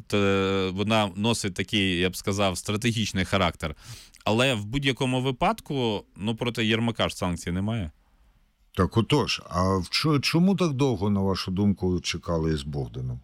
тут вона носить такий, я б сказав, стратегічний характер. Але в будь-якому випадку, проти Єрмака ж санкцій немає. Так отож, а чому так довго, на вашу думку, чекали із Богданом?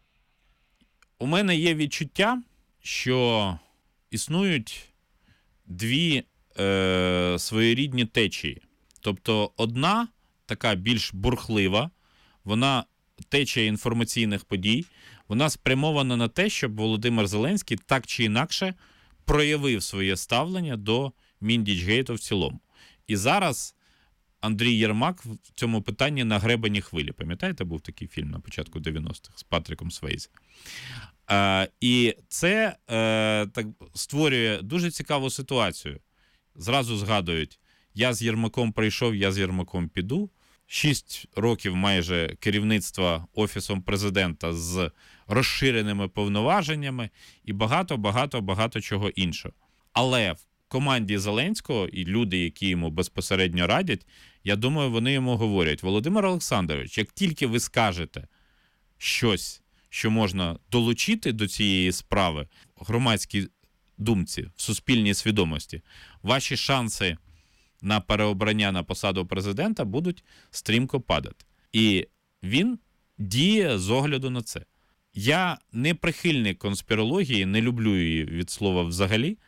У мене є відчуття, що існують дві своєрідні течії. Тобто одна, така більш бурхлива, вона течія інформаційних подій, вона спрямована на те, щоб Володимир Зеленський так чи інакше проявив своє ставлення до Міндічгейту в цілому. І зараз Андрій Єрмак в цьому питанні на гребені хвилі. Пам'ятаєте, був такий фільм на початку 90-х з Патріком Свейзі? І це так створює дуже цікаву ситуацію. Зразу згадують, я з Єрмаком прийшов, я з Єрмаком піду. 6 років майже керівництва Офісом Президента з розширеними повноваженнями і багато чого іншого. Але в команді Зеленського і люди, які йому безпосередньо радять, я думаю, вони йому говорять: Володимир Олександрович, як тільки ви скажете щось, що можна долучити до цієї справи в громадській думці, в суспільній свідомості, ваші шанси на переобрання на посаду президента будуть стрімко падати. І він діє з огляду на це. Я не прихильник конспірології, не люблю її від слова взагалі,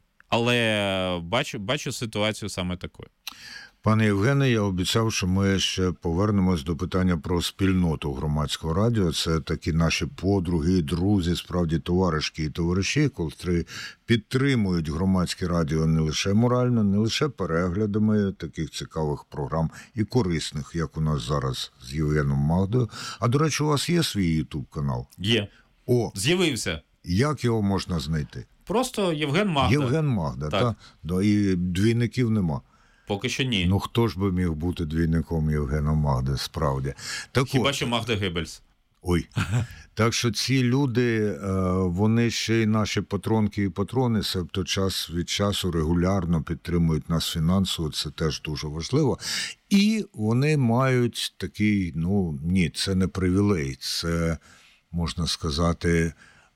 але бачу ситуацію саме такою. Пане Євгене, я обіцяв, що ми ще повернемось до питання про спільноту громадського радіо. Це такі наші подруги, друзі, справді товаришки і товариші, котрі підтримують громадське радіо не лише морально, не лише переглядами таких цікавих програм і корисних, як у нас зараз з Євгеном Магдою. А, до речі, у вас є свій ютуб-канал? Є. З'явився. Як його можна знайти? Просто Євген Магда. Євген Магда, так? І двійників нема. Поки що ні. Хто ж би міг бути двійником Євгена Магди, справді. Хіба що Магда Геббельс. Ой. Так що ці люди, вони ще й наші патронки і патрони, себто час від часу регулярно підтримують нас фінансово, це теж дуже важливо. І вони мають такий, це не привілей, це, можна сказати,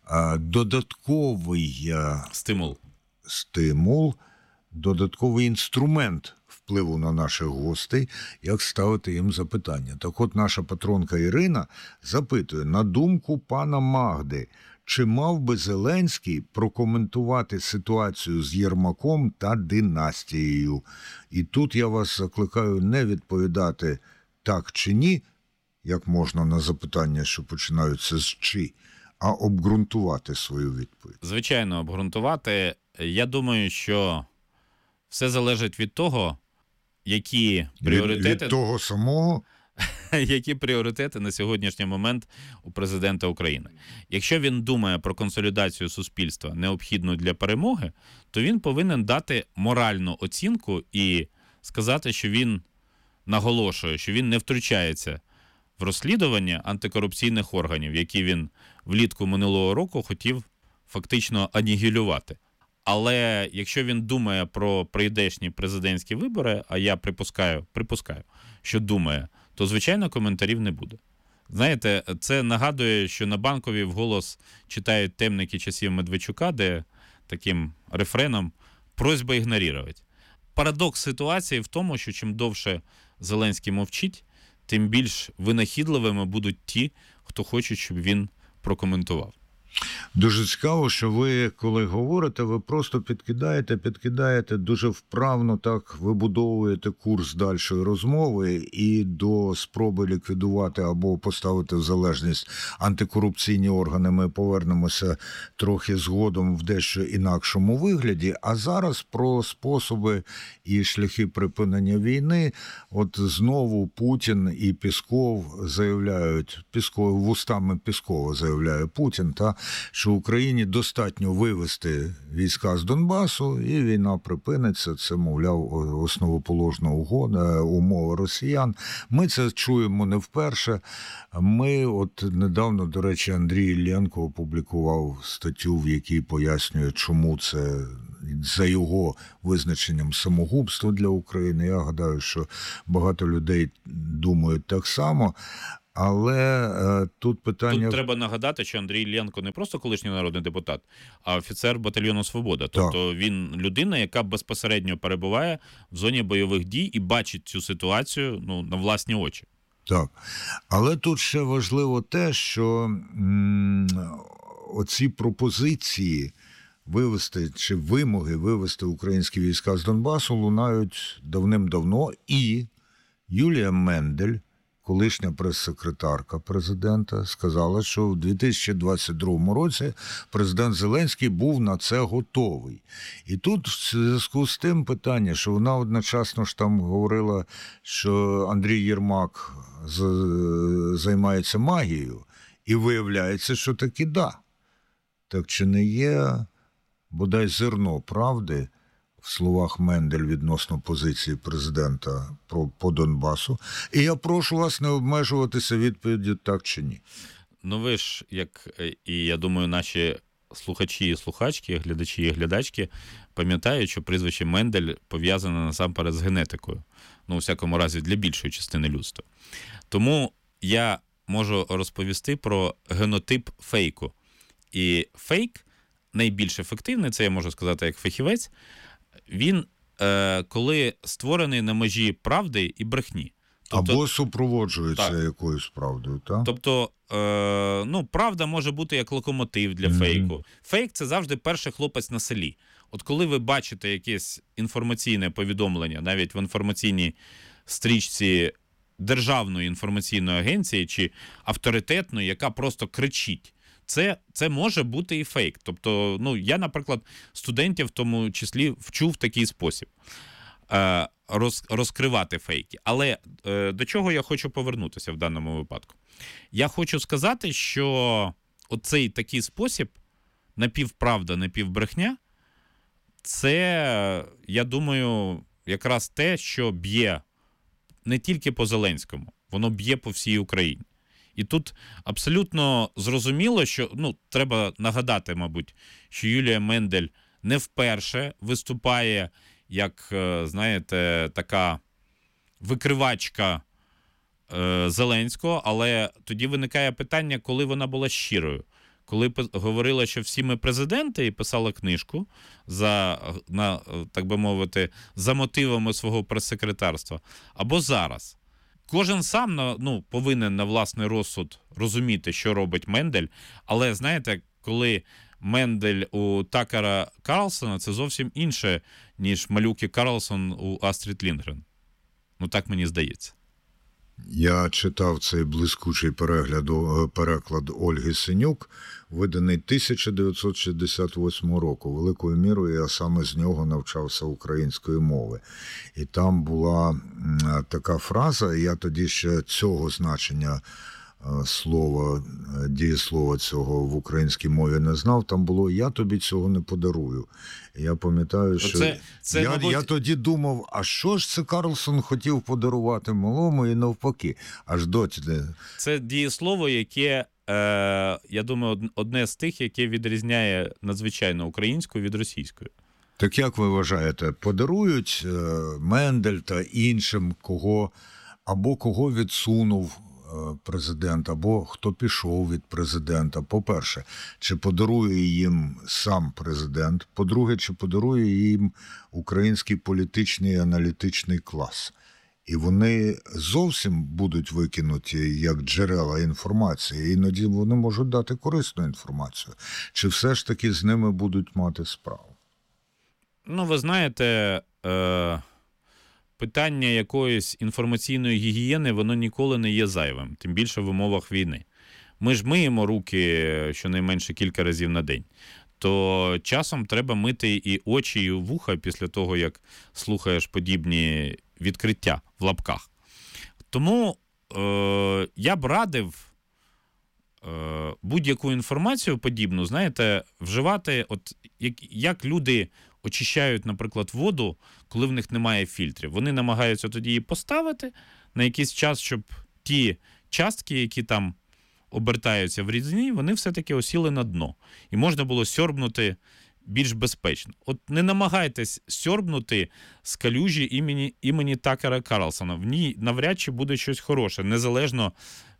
додатковий стимул, додатковий інструмент впливу на наших гостей, як ставити їм запитання. Так от наша патронка Ірина запитує: на думку пана Магди, чи мав би Зеленський прокоментувати ситуацію з Єрмаком та династією? І тут я вас закликаю не відповідати так чи ні, як можна на запитання, що починаються з «чи», а обґрунтувати свою відповідь. Звичайно, обґрунтувати. Я думаю, що все залежить від того, які пріоритети... Від того самого? Які пріоритети на сьогоднішній момент у президента України. Якщо він думає про консолідацію суспільства, необхідну для перемоги, то він повинен дати моральну оцінку і сказати, що він наголошує, що він не втручається в розслідування антикорупційних органів, які він влітку минулого року хотів фактично анігілювати. Але якщо він думає про прийдешні президентські вибори, а я припускаю, що думає, то, звичайно, коментарів не буде. Знаєте, це нагадує, що на Банковій вголос читають темники часів Медведчука, де таким рефреном «просьба ігнорувати». Парадокс ситуації в тому, що чим довше Зеленський мовчить, тим більш винахідливими будуть ті, хто хоче, щоб він прокоментував. Дуже цікаво, що ви, коли говорите, ви просто підкидаєте, дуже вправно так вибудовуєте курс дальшої розмови і до спроби ліквідувати або поставити в залежність антикорупційні органи. Ми повернемося трохи згодом в дещо інакшому вигляді. А зараз про способи і шляхи припинення війни. От знову Путін і Пісков заявляють, вустами Піскова заявляє Путін, що Україні достатньо вивести війська з Донбасу, і війна припиниться. Це, мовляв, основоположна умова росіян. Ми це чуємо не вперше. Недавно, до речі, Андрій Іллєнко опублікував статтю, в якій пояснює, чому це, за його визначенням, самогубство для України. Я гадаю, що багато людей думають так само. Але тут питання... Тут треба нагадати, що Андрій Іллєнко не просто колишній народний депутат, а офіцер батальйону «Свобода». Тобто він людина, яка безпосередньо перебуває в зоні бойових дій і бачить цю ситуацію на власні очі. Так. Але тут ще важливо те, що оці пропозиції вивести, чи вимоги вивести українські війська з Донбасу лунають давним-давно, і Юлія Мендель, колишня прес-секретарка президента, сказала, що в 2022 році президент Зеленський був на це готовий. І тут в зв'язку з тим питання, що вона одночасно ж там говорила, що Андрій Єрмак займається магією, і виявляється, що таки да. Так чи не є бодай зерно правди в словах Мендель відносно позиції президента по Донбасу? І я прошу вас не обмежуватися відповіддю так чи ні. Ну ви ж, як і я думаю, наші слухачі і слухачки, глядачі і глядачки пам'ятають, що прізвище Мендель пов'язане насамперед з генетикою. У всякому разі, для більшої частини людства. Тому я можу розповісти про генотип фейку. І фейк найбільш ефективний, це я можу сказати як фахівець, він коли створений на межі правди і брехні. Тобто, або супроводжується якоюсь правдою, так? Тобто, правда може бути як локомотив для фейку. Фейк – це завжди перший хлопець на селі. От коли ви бачите якесь інформаційне повідомлення, навіть в інформаційній стрічці державної інформаційної агенції чи авторитетної, яка просто кричить, це може бути і фейк. Тобто, я, наприклад, студентів в тому числі вчу в такий спосіб розкривати фейки. Але до чого я хочу повернутися в даному випадку? Я хочу сказати, що оцей такий спосіб напівправда, напівбрехня, це, я думаю, якраз те, що б'є не тільки по Зеленському, воно б'є по всій Україні. І тут абсолютно зрозуміло, що, треба нагадати, мабуть, що Юлія Мендель не вперше виступає як, знаєте, така викривачка Зеленського, так тоді виникає питання, коли вона була щирою. Коли говорила, що всі ми президенти, і писала книжку так би мовити, за мотивами свого прес-секретарства, або зараз. Кожен сам повинен на власний розсуд розуміти, що робить Мендель, але, знаєте, коли Мендель у Такера Карлсона, це зовсім інше, ніж малюки Карлсон у Астрід Лінгрен. Так мені здається. Я читав цей блискучий переклад Ольги Синюк, виданий 1968 року. Великою мірою я саме з нього навчався української мови. І там була така фраза, я тоді ще цього значення дієслова цього в українській мові не знав, там було «я тобі цього не подарую». Я пам'ятаю, що я тоді думав, а що ж це Карлсон хотів подарувати малому і навпаки, аж доті. Це дієслово, яке, я думаю, одне з тих, яке відрізняє надзвичайно українську від російської. Так як ви вважаєте, подарують Мендель та іншим кого відсунув президент, або хто пішов від президента? По-перше, чи подарує їм сам президент? По-друге, чи подарує їм український політичний і аналітичний клас? І вони зовсім будуть викинуті як джерела інформації, іноді вони можуть дати корисну інформацію. Чи все ж таки з ними будуть мати справу? Ви знаєте, питання якоїсь інформаційної гігієни, воно ніколи не є зайвим, тим більше в умовах війни. Ми ж миємо руки щонайменше кілька разів на день. То часом треба мити і очі, і вуха після того, як слухаєш подібні відкриття в лапках. Тому я б радив будь-яку інформацію подібну, знаєте, вживати, як люди очищають, наприклад, воду, коли в них немає фільтрів. Вони намагаються тоді її поставити на якийсь час, щоб ті частки, які там обертаються в рідині, вони все-таки осіли на дно. І можна було сьорбнути більш безпечно. Не намагайтесь сьорбнути з калюжі імені Такера Карлсона. В ній навряд чи буде щось хороше, незалежно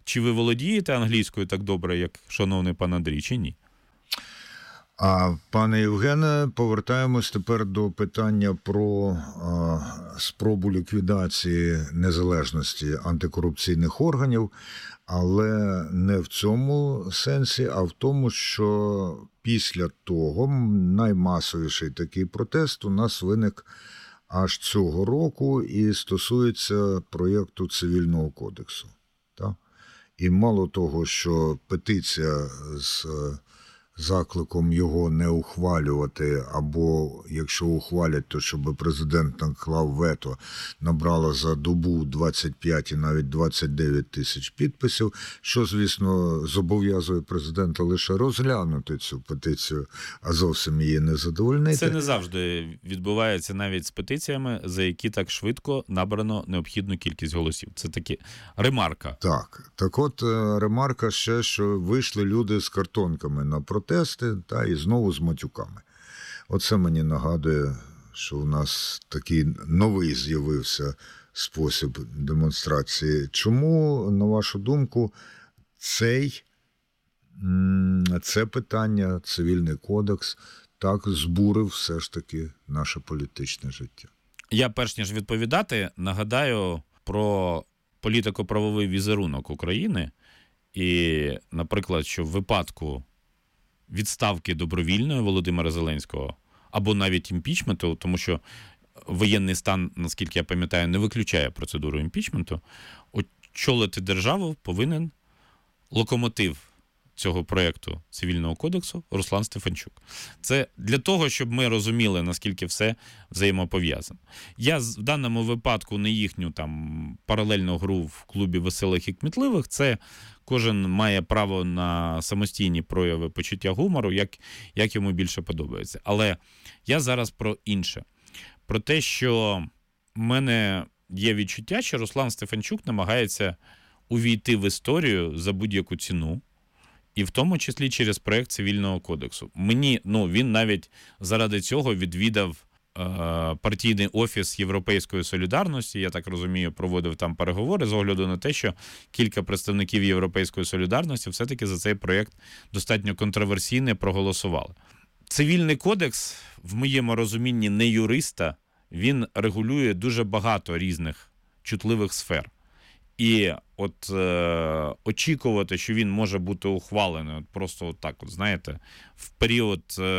Чи ви володієте англійською так добре, як шановний пан Андрій, чи ні? А, пане Євгене, повертаємось тепер до питання про спробу ліквідації незалежності антикорупційних органів, але не в цьому сенсі, а в тому, що після того наймасовіший такий протест у нас виник аж цього року і стосується проєкту Цивільного кодексу. Так? І мало того, що петиція з закликом його не ухвалювати, або якщо ухвалять, то щоб президент наклав вето, набрала за добу 25 і навіть 29 тисяч підписів, що, звісно, зобов'язує президента лише розглянути цю петицію, а зовсім її не задовольнити. Це не завжди відбувається навіть з петиціями, за які так швидко набрано необхідну кількість голосів. Це таки ремарка. Так от ремарка ще, що вийшли люди з картонками на протести, і знову з матюками. Оце мені нагадує, що у нас такий новий з'явився спосіб демонстрації. Чому, на вашу думку, це питання, Цивільний кодекс, так збурив все ж таки наше політичне життя? Я, перш ніж відповідати, нагадаю про політико-правовий візерунок України і, наприклад, що в випадку відставки добровільної Володимира Зеленського або навіть імпічменту, тому що воєнний стан, наскільки я пам'ятаю, не виключає процедуру імпічменту, очолити державу повинен локомотив цього проєкту Цивільного кодексу Руслан Стефанчук. Це для того, щоб ми розуміли, наскільки все взаємопов'язано. Я в даному випадку не їхню там паралельну гру в клубі веселих і кмітливих, це кожен має право на самостійні прояви почуття гумору, як йому більше подобається. Але я зараз про інше. Про те, що в мене є відчуття, що Руслан Стефанчук намагається увійти в історію за будь-яку ціну, і в тому числі через проєкт Цивільного кодексу. Він навіть заради цього відвідав партійний офіс Європейської солідарності, я так розумію, проводив там переговори з огляду на те, що кілька представників Європейської солідарності все-таки за цей проєкт достатньо контроверсійний проголосували. Цивільний кодекс, в моєму розумінні не юриста, він регулює дуже багато різних чутливих сфер. І очікувати, що він може бути ухвалений просто так, знаєте, в період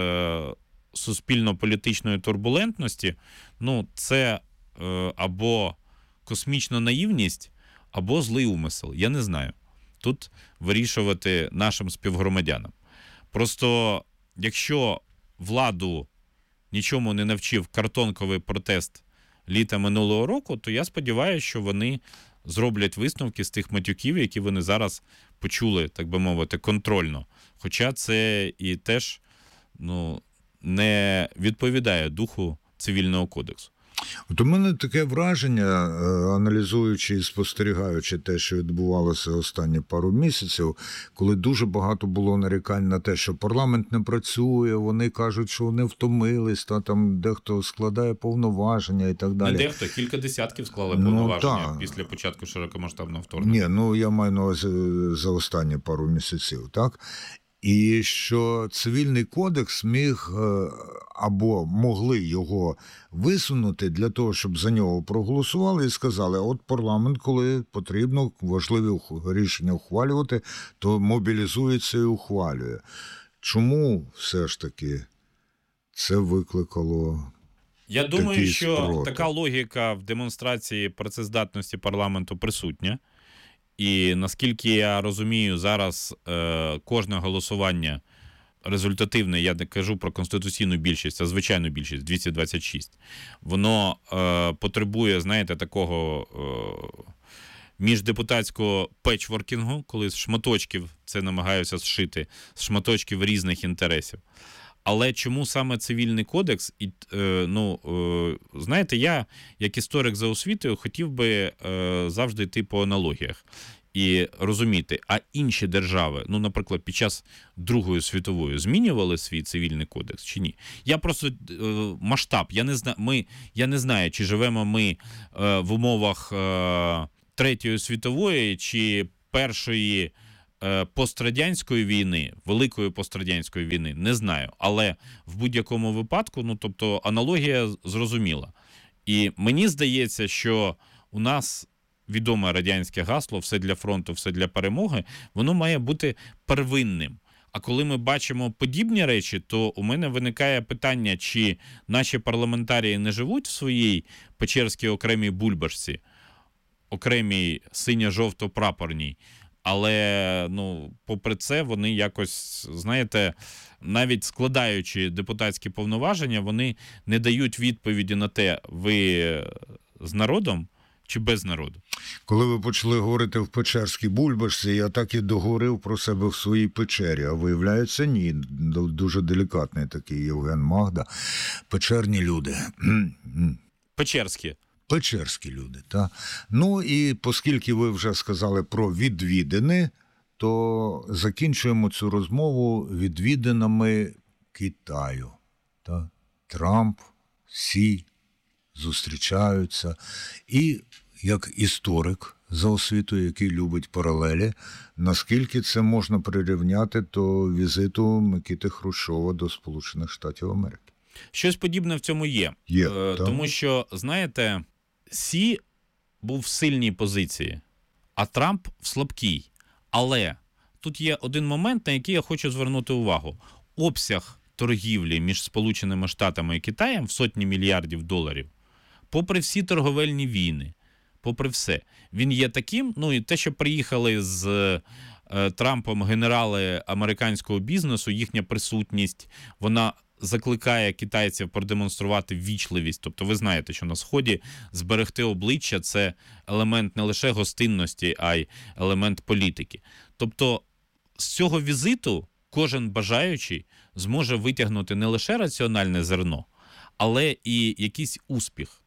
суспільно-політичної турбулентності, це або космічна наївність, або злий умисел. Я не знаю. Тут вирішувати нашим співгромадянам. Просто, якщо владу нічому не навчив картонковий протест літа минулого року, то я сподіваюся, що вони зроблять висновки з тих матюків, які вони зараз почули, так би мовити, контрольно. Хоча це і теж не відповідає духу Цивільного кодексу. От у мене таке враження, аналізуючи і спостерігаючи те, що відбувалося останні пару місяців, коли дуже багато було нарікань на те, що парламент не працює, вони кажуть, що вони втомились, там дехто складає повноваження і так далі. Не дехто, кілька десятків склали повноваження після початку широкомасштабного вторгнення. Я маю на увазі за останні пару місяців, так? І що Цивільний кодекс міг або могли його висунути для того, щоб за нього проголосували і сказали, от парламент, коли потрібно важливі рішення ухвалювати, то мобілізується і ухвалює. Чому все ж таки це викликало Я думаю, що спротив? така логіка в демонстрації працездатності парламенту присутня. І наскільки я розумію, зараз кожне голосування результативне, я не кажу про конституційну більшість, а звичайну більшість, 226, воно потребує, знаєте, такого міждепутатського петчворкінгу, коли з шматочків це намагаються зшити, з шматочків різних інтересів. Але чому саме Цивільний кодекс? Знаєте, я, як історик за освітою, хотів би завжди йти по аналогіях і розуміти, а інші держави, наприклад, під час Другої світової змінювали свій Цивільний кодекс чи ні? Я просто масштаб, я не знаю, чи живемо ми в умовах Третьої світової, чи першої пострадянської війни, великої пострадянської війни, не знаю. Але в будь-якому випадку, ну, тобто, аналогія зрозуміла. І мені здається, що у нас відоме радянське гасло «все для фронту, все для перемоги», воно має бути первинним. А коли ми бачимо подібні речі, то у мене виникає питання, чи наші парламентарії не живуть в своїй печерській окремій бульбашці, окремій синьо-жовто-прапорній, але, ну, попри це, вони якось, знаєте, навіть складаючи депутатські повноваження, вони не дають відповіді на те, ви з народом чи без народу. Коли ви почали говорити в печерській бульбашці, я так і договорив про себе в своїй печері, а виявляється, ні. Дуже делікатний такий Євген Магда. Печерні люди. Печерські. Печерські люди, так. Ну і оскільки ви вже сказали про відвідини, то закінчуємо цю розмову відвідинами Китаю. Так? Трамп, Сі зустрічаються. І як історик за освітою, який любить паралелі, наскільки це можна прирівняти до візиту Микити Хрущова до Сполучених Штатів Америки? Щось подібне в цьому є. Тому що, знаєте, Сі був в сильній позиції, а Трамп в слабкій. Але тут є один момент, на який я хочу звернути увагу. Обсяг торгівлі між Сполученими Штатами і Китаєм в сотні мільярдів доларів, попри всі торговельні війни, попри все, він є таким, ну і те, що приїхали з Трампом генерали американського бізнесу, їхня присутність, вона закликає китайців продемонструвати ввічливість. Тобто ви знаєте, що на Сході зберегти обличчя – це елемент не лише гостинності, а й елемент політики. Тобто з цього візиту кожен бажаючий зможе витягнути не лише раціональне зерно, але і якийсь успіх.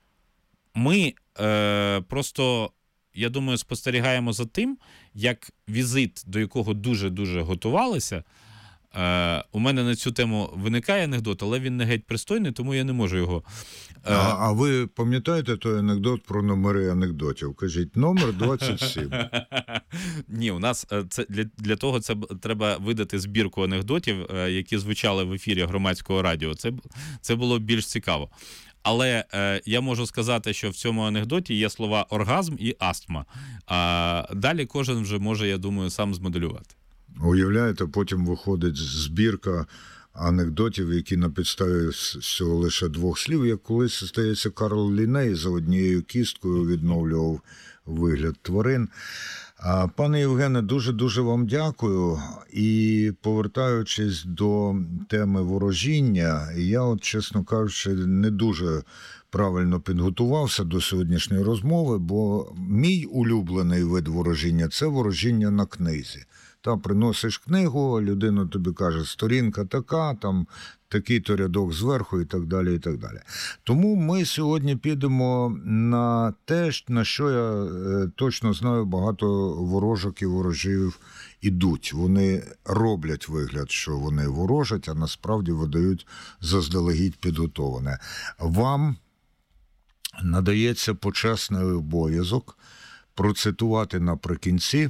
Ми просто, я думаю, спостерігаємо за тим, як візит, до якого дуже-дуже готувалися. У мене на цю тему виникає анекдот, але він не геть пристойний, тому я не можу його... А ви пам'ятаєте той анекдот про номери анекдотів? Кажіть, номер 27. Ні, у нас це для того це треба видати збірку анекдотів, які звучали в ефірі Громадського радіо. Це було більш цікаво. Але я можу сказати, що в цьому анекдоті є слова оргазм і астма. А далі кожен вже може, я думаю, сам змоделювати. Уявляєте, потім виходить збірка анекдотів, які на підставі всього лише двох слів, як колись, здається, Карл Лінней за однією кісткою відновлював вигляд тварин. Пане Євгене, дуже-дуже вам дякую. І повертаючись до теми ворожіння, я, от, чесно кажучи, не дуже правильно підготувався до сьогоднішньої розмови, бо мій улюблений вид ворожіння – це ворожіння на книзі. Та приносиш книгу, людина тобі каже, сторінка така, там такий-то рядок зверху і так далі, і так далі. Тому ми сьогодні підемо на те, на що я точно знаю, багато ворожок і ворожів ідуть. Вони роблять вигляд, що вони ворожать, а насправді видають заздалегідь підготовлене. Вам надається почесний обов'язок процитувати наприкінці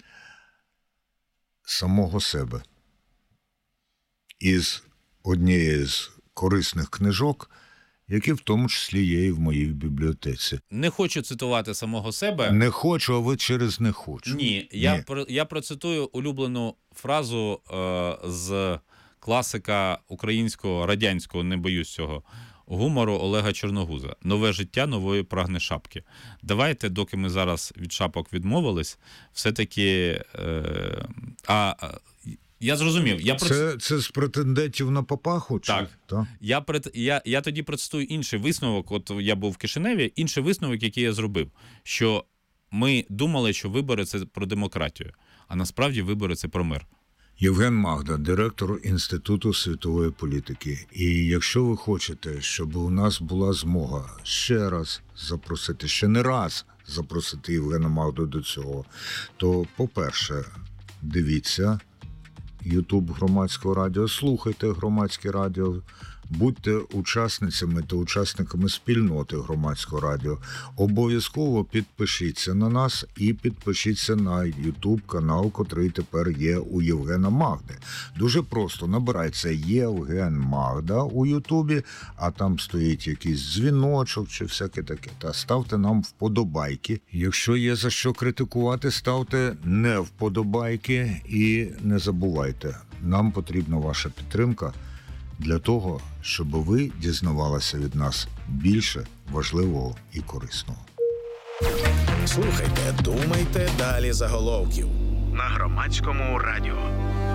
самого себе із однієї з корисних книжок, які в тому числі є і в моїй бібліотеці. Не хочу цитувати самого себе. Не хочу, а ви через не хочу. Ні, я процитую улюблену фразу з класика українського, радянського, не боюсь цього, гумору Олега Чорногуза. «Нове життя нової прагне шапки». Давайте, доки ми зараз від шапок відмовились, все-таки... я зрозумів. Це з претендентів на папаху? Чи? Так. Я тоді процитую інший висновок. От я був в Кишиневі, інший висновок, який я зробив, що ми думали, що вибори – це про демократію, а насправді вибори – це про мир. Євген Магда, директор Інституту світової політики. І якщо ви хочете, щоб у нас була змога ще раз запросити, ще не раз запросити Євгена Магду до цього, то, по-перше, дивіться YouTube Громадського радіо, слухайте Громадське радіо, будьте учасницями та учасниками спільноти Громадського радіо. Обов'язково підпишіться на нас і підпишіться на YouTube канал, котрий тепер є у Євгена Магди. Дуже просто, набирайте Євген Магда у Ютубі, а там стоїть якийсь дзвіночок чи всяке таке. Та ставте нам вподобайки. Якщо є за що критикувати, ставте не вподобайки і не забувайте, нам потрібна ваша підтримка для того, щоб ви дізнавалися від нас більше важливого і корисного. Слухайте, думайте далі заголовків на Громадському радіо.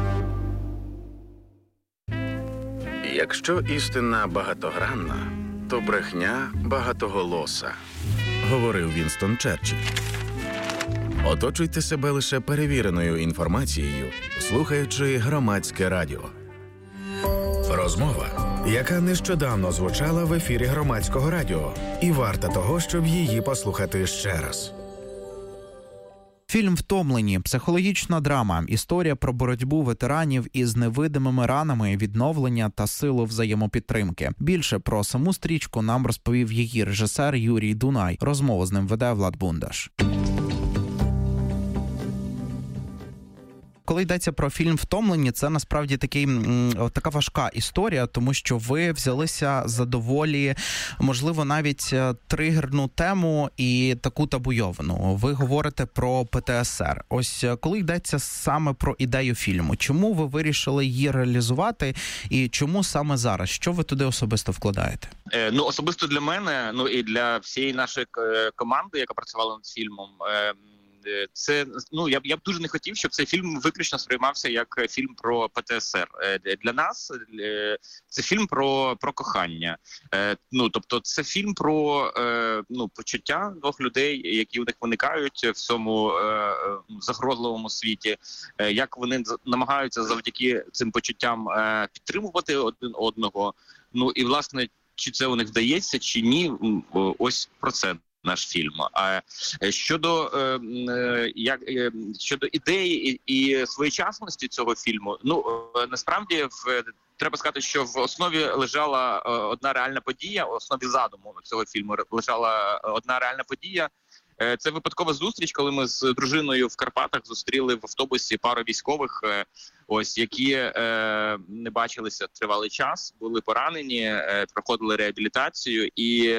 Якщо істина багатогранна, то брехня багатоголоса, говорив Вінстон Черчилль. Оточуйте себе лише перевіреною інформацією, слухаючи Громадське радіо. Розмова, яка нещодавно звучала в ефірі Громадського радіо, і варта того, щоб її послухати ще раз. Фільм «Втомлені» – психологічна драма, історія про боротьбу ветеранів із невидимими ранами, відновлення та силу взаємопідтримки. Більше про саму стрічку нам розповів її режисер Юрій Дунай. Розмову з ним веде Влад Бундаш. Коли йдеться про фільм «Втомлені», це насправді така важка історія, тому що ви взялися за доволі, можливо, навіть тригерну тему і таку табуйовану. Ви говорите про ПТСР. Ось коли йдеться саме про ідею фільму, чому ви вирішили її реалізувати і чому саме зараз? Що ви туди особисто вкладаєте? Особисто для мене, і для всієї нашої команди, яка працювала над фільмом, це, я б дуже не хотів, щоб цей фільм виключно сприймався як фільм про ПТСР. Для нас це фільм про кохання. Тобто це фільм про почуття двох людей, які у них виникають в цьому загрозливому світі, як вони намагаються завдяки цим почуттям підтримувати один одного. І, власне, чи це у них вдається, чи ні, ось про це наш фільм. А щодо ідеї і своєчасності цього фільму, насправді треба сказати, що в основі лежала одна реальна подія, в основі задуму цього фільму лежала одна реальна подія. Це випадкова зустріч, коли ми з дружиною в Карпатах зустріли в автобусі пару військових, які не бачилися тривалий час, були поранені, проходили реабілітацію і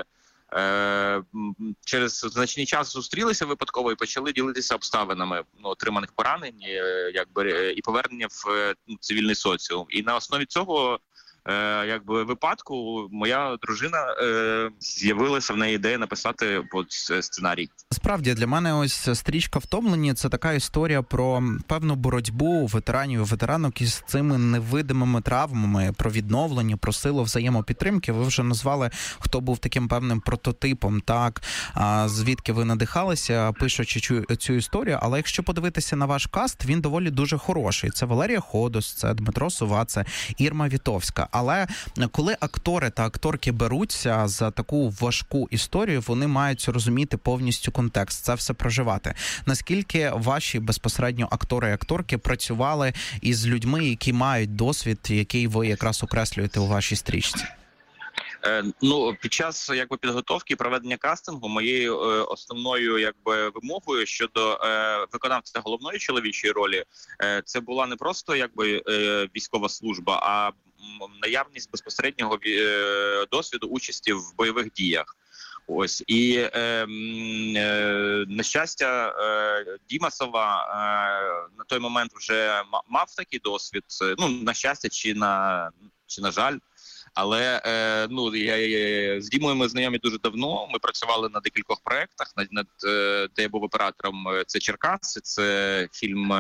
через значний час зустрілися випадково і почали ділитися обставинами отриманих поранень, і повернення в цивільний соціум. І на основі цього випадку моя дружина з'явилася в неї ідея написати сценарій. Справді, для мене ось стрічка «Втомлені» – це така історія про певну боротьбу ветеранів і ветеранок із цими невидимими травмами, про відновлення, про силу взаємопідтримки. Ви вже назвали, хто був таким певним прототипом, так, звідки ви надихалися, пишучи цю історію. Але якщо подивитися на ваш каст, він доволі дуже хороший. Це Валерія Ходос, це Дмитро Сова, це Ірма Вітовська. Але коли актори та акторки беруться за таку важку історію, вони мають розуміти повністю контекст, це все проживати. Наскільки ваші безпосередньо актори і акторки працювали із людьми, які мають досвід, який ви якраз окреслюєте у вашій стрічці? Під час підготовки і проведення кастингу моєю основною вимогою щодо виконавця головної чоловічої ролі це була не просто військова служба, а наявність безпосереднього досвіду участі в бойових діях. Ось і на щастя, Діма Сова на той момент вже мав такий досвід. На щастя, чи на жаль. Але з Дімою ми знайомі дуже давно. Ми працювали на декількох проєктах, де я був оператором. Це Черкаси, це фільм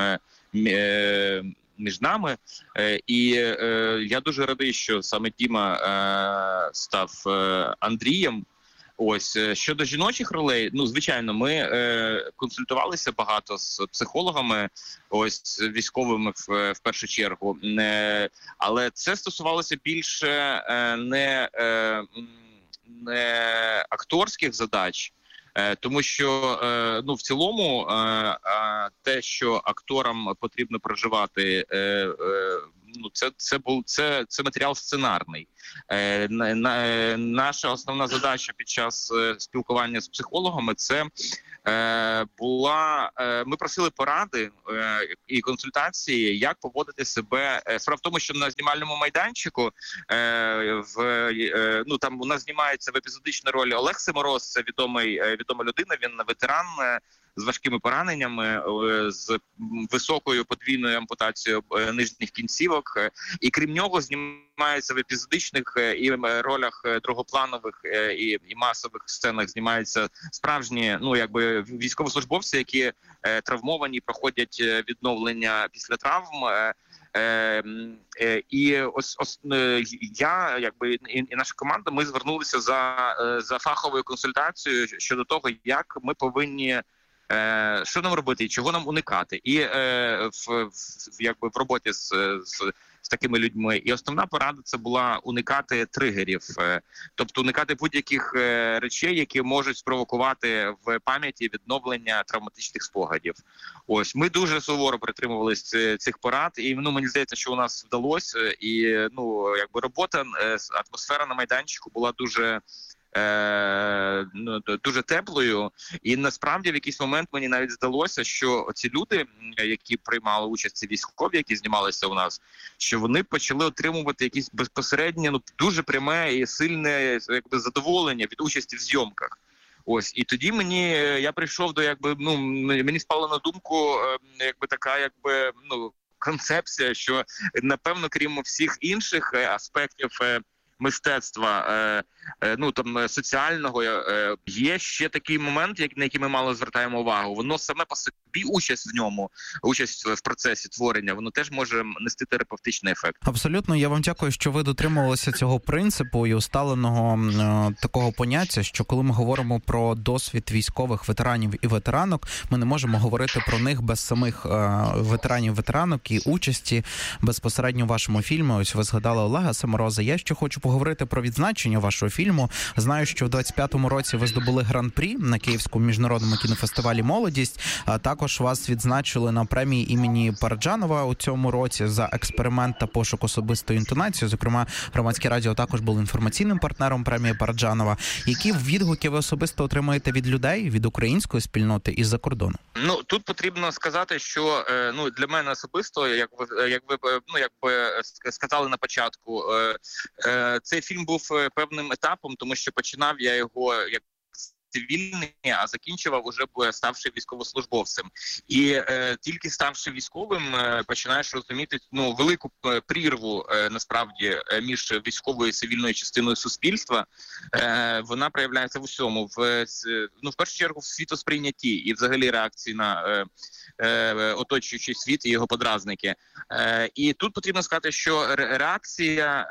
«Між нами». І я дуже радий, що саме Діма став Андрієм. Ось, щодо жіночих ролей, звичайно, ми консультувалися багато з психологами, ось, військовими в першу чергу, але це стосувалося більше не акторських задач, тому що, в цілому, те, що акторам потрібно проживати це матеріал сценарний. Наша основна задача під час спілкування з психологами це була, ми просили поради і консультації, як поводити себе. Справа в тому, що на знімальному майданчику там у нас знімається в епізодичній ролі Олег Семороз, це відома людина, він ветеран з важкими пораненнями, з високою подвійною ампутацією нижніх кінцівок. І крім нього знімається в епізодичних і ролях другопланових і масових сценах знімаються справжні, військовослужбовці, які травмовані, проходять відновлення після травм. І я, і наша команда, ми звернулися за фаховою консультацією щодо того, як ми повинні, що нам робити і чого нам уникати. І в роботі з такими людьми. І основна порада – це була уникати тригерів, тобто уникати будь-яких речей, які можуть спровокувати в пам'яті відновлення травматичних спогадів. Ось, ми дуже суворо притримувалися цих порад, і мені здається, що у нас вдалося. І робота, атмосфера на майданчику була дуже теплою, і насправді в якийсь момент мені навіть здалося, що ці люди, які приймали участь, ці військові, які знімалися у нас, що вони почали отримувати якісь безпосереднє, дуже пряме і сильне задоволення від участі в зйомках. Ось, і тоді я прийшов до мені спала на думку така концепція, що напевно, крім всіх інших аспектів мистецтва, соціального, є ще такий момент, на який ми мало звертаємо увагу. Воно саме по собі, участь в процесі творення, воно теж може нести терапевтичний ефект. Абсолютно. Я вам дякую, що ви дотримувалися цього принципу і усталеного такого поняття, що коли ми говоримо про досвід військових ветеранів і ветеранок, ми не можемо говорити про них без самих ветеранів-ветеранок і участі безпосередньо в вашому фільмі. Ось ви згадали Олега Семороза. Я ще хочу поговорити про відзначення вашого фільму. Знаю, що в 25-му році ви здобули гран-прі на Київському міжнародному кінофестивалі «Молодість». Також вас відзначили на премії імені Параджанова у цьому році за експеримент та пошук особистої інтонації. Зокрема, Громадське радіо також було інформаційним партнером премії Параджанова. Які відгуки ви особисто отримуєте від людей, від української спільноти і з-за кордону? Тут потрібно сказати, що для мене особисто, як ви сказали на початку, цей фільм був певним етапом, тому що починав я його як цивільний, а закінчував уже ставши військовослужбовцем. І тільки ставши військовим, починаєш розуміти велику прірву насправді між військовою і цивільною частиною суспільства. Вона проявляється в усьому. В першу чергу в світосприйнятті і взагалі реакції на оточуючий світ і його подразники. І тут потрібно сказати, що реакція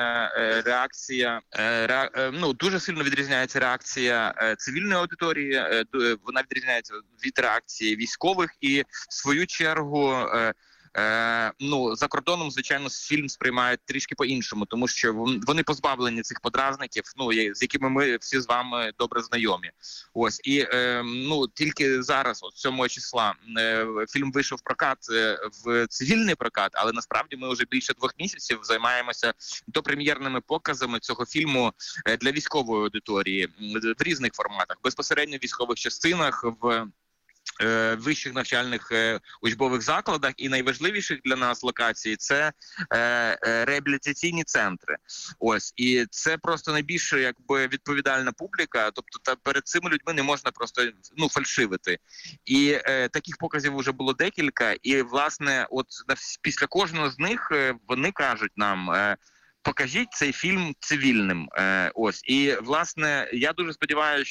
дуже сильно відрізняється реакція цивільної аудиторії, вона відрізняється від реакції військових, і в свою чергу за кордоном, звичайно, фільм сприймають трішки по-іншому, тому що вони позбавлені цих подразників, з якими ми всі з вами добре знайомі. Ось, і тільки зараз, 7 числа, фільм вийшов в прокат, в цивільний прокат, але насправді ми вже більше 2 місяців займаємося допрем'єрними показами цього фільму для військової аудиторії в різних форматах, безпосередньо в військових частинах, в вищих навчальних учбових закладах, і найважливіших для нас локацій – це реабілітаційні центри. Ось, і це просто найбільш відповідальна публіка, тобто перед цими людьми не можна просто фальшивити. І таких показів вже було декілька, і власне після кожного з них вони кажуть нам: покажіть цей фільм цивільним. Ось, і власне я дуже сподіваюся,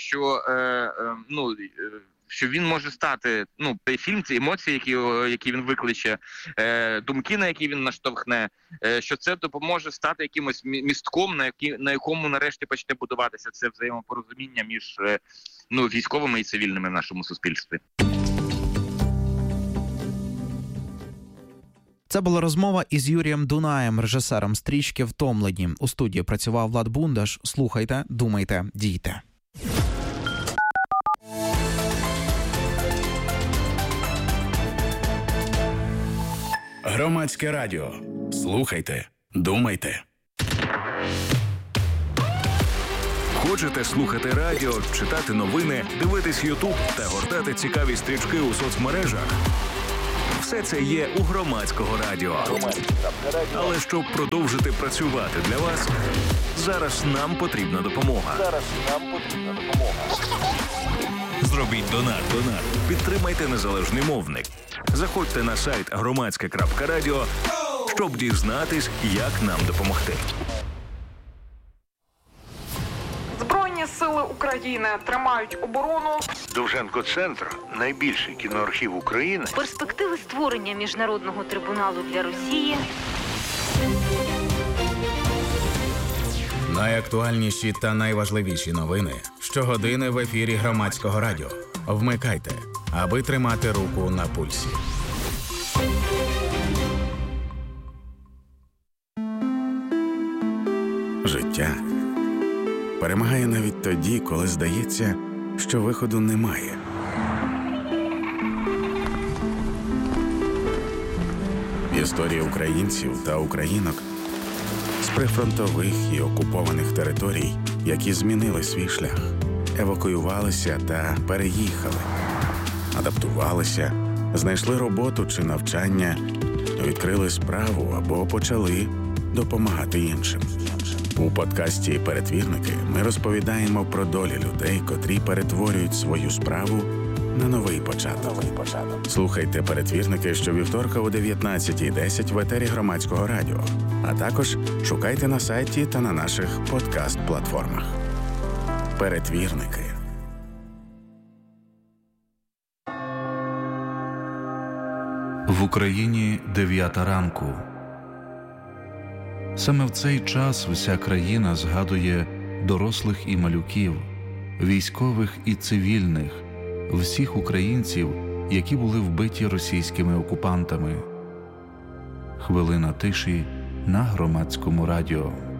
що він може стати, цей фільм, ці емоції, які він викличе, думки, на які він наштовхне, що це допоможе стати якимось містком, на якому нарешті почне будуватися це взаємопорозуміння між військовими і цивільними в нашому суспільстві. Це була розмова із Юрієм Дунаєм, режисером стрічки «Втомлені». У студії працював Влад Бундаш. Слухайте, думайте, дійте. Громадське радіо. Слухайте, думайте. Хочете слухати радіо, читати новини, дивитись Ютуб та гортати цікаві стрічки у соцмережах? Все це є у Громадського радіо. Але щоб продовжити працювати для вас, зараз нам потрібна допомога. Зробіть донат. Підтримайте незалежний мовник. Заходьте на сайт громадське.радіо, щоб дізнатись, як нам допомогти. Збройні сили України тримають оборону. Довженко-центр – найбільший кіноархів України. Перспективи створення міжнародного трибуналу для Росії. Найактуальніші та найважливіші новини щогодини в ефірі Громадського радіо. Вмикайте, аби тримати руку на пульсі. Життя перемагає навіть тоді, коли здається, що виходу немає. Історії українців та українок з прифронтових і окупованих територій, які змінили свій шлях, евакуювалися та переїхали, адаптувалися, знайшли роботу чи навчання, відкрили справу або почали допомагати іншим. У подкасті «Перетвірники» ми розповідаємо про долі людей, котрі перетворюють свою справу на новий початок. Слухайте «Перетвірники» щовівторка о 19:10 в етері Громадського радіо, а також шукайте на сайті та на наших подкаст-платформах. «Перетвірники». В Україні 9 ранку. Саме в цей час вся країна згадує дорослих і малюків, військових і цивільних, всіх українців, які були вбиті російськими окупантами. Хвилина тиші на Громадському радіо.